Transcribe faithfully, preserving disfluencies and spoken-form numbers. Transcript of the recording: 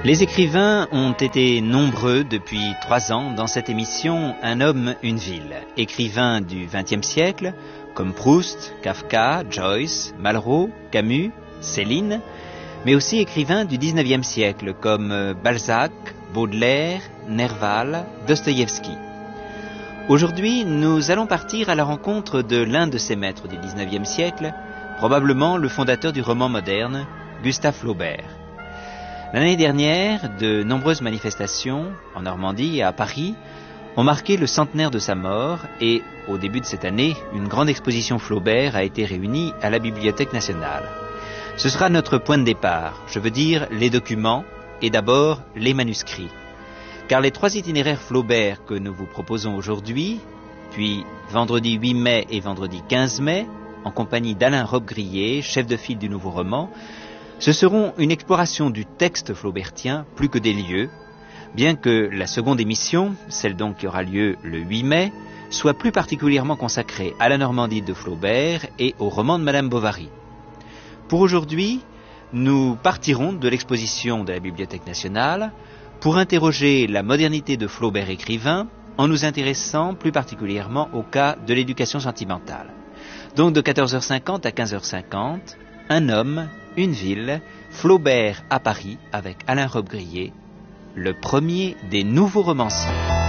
Les écrivains ont été nombreux depuis trois ans dans cette émission Un homme, une ville. Écrivains du vingtième siècle, comme Proust, Kafka, Joyce, Malraux, Camus, Céline, mais aussi écrivains du dix-neuvième siècle, comme Balzac, Baudelaire, Nerval, Dostoïevski. Aujourd'hui, nous allons partir à la rencontre de l'un de ces maîtres du dix-neuvième siècle, probablement le fondateur du roman moderne, Gustave Flaubert. L'année dernière, de nombreuses manifestations, en Normandie et à Paris, ont marqué le centenaire de sa mort et, au début de cette année, une grande exposition Flaubert a été réunie à la Bibliothèque nationale. Ce sera notre point de départ, je veux dire les documents et d'abord les manuscrits. Car les trois itinéraires Flaubert que nous vous proposons aujourd'hui, puis vendredi huit mai et vendredi quinze mai, en compagnie d'Alain Robbe-Grillet, chef de file du nouveau roman, ce seront une exploration du texte flaubertien plus que des lieux, bien que la seconde émission, celle donc qui aura lieu le huit mai, soit plus particulièrement consacrée à la Normandie de Flaubert et au roman de Madame Bovary. Pour aujourd'hui, nous partirons de l'exposition de la Bibliothèque nationale pour interroger la modernité de Flaubert écrivain en nous intéressant plus particulièrement au cas de l'éducation sentimentale. Donc de quatorze heures cinquante à quinze heures cinquante, Un homme, une ville, Flaubert à Paris avec Alain Robbe-Grillet, le premier des nouveaux romanciers.